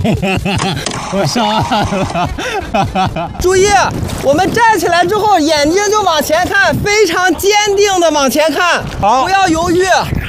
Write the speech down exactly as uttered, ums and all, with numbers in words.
我上岸了。 注意，我们站起来之后，眼睛就往前看，非常坚定的往前看， 好， 不要犹豫。